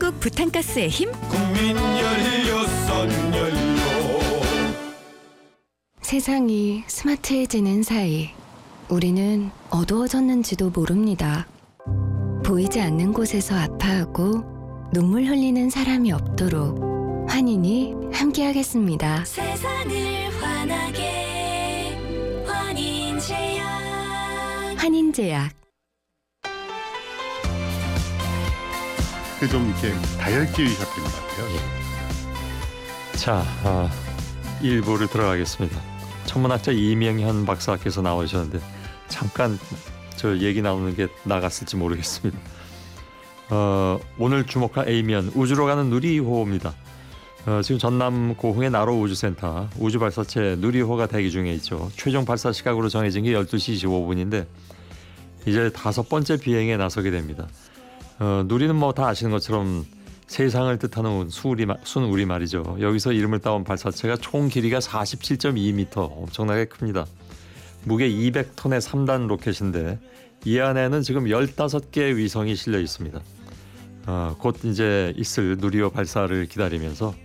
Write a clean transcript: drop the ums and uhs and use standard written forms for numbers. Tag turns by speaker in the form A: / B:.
A: 한국 부탄가스의 힘.
B: 국민 연료.
C: 세상이 스마트해지는 사이 우리는 어두워졌는지도 모릅니다. 보이지 않는 곳에서 아파하고 눈물 흘리는 사람이 없도록 환인이 함께하겠습니다.
D: 세상을 환하게 환인제약.
C: 환인제약.
E: 좀 이렇게 다혈질이 시작된 것 같아요.
F: 자, 1부를 들어가겠습니다. 천문학자 이명현 박사께서 나오셨는데 잠깐 저 얘기 나오는 게 나갔을지 모르겠습니다. 오늘 주목할 A면 우주로 가는 누리호입니다. 지금 전남 고흥의 나로 우주센터 우주발사체 누리호가 대기 중에 있죠. 최종 발사 시각으로 정해진 게 12시 25분인데 이제 5번째 비행에 나서게 됩니다. 누리는 뭐 다 아시는 것처럼 세상을 뜻하는 순우리말이죠. 여기서 이름을 따온 발사체가 총 길이가 47.2m, 엄청나게 큽니다. 무게 200톤의 3단 로켓인데 이 안에는 지금 15개의 위성이 실려 있습니다. 곧 이제 있을 누리호 발사를 기다리면서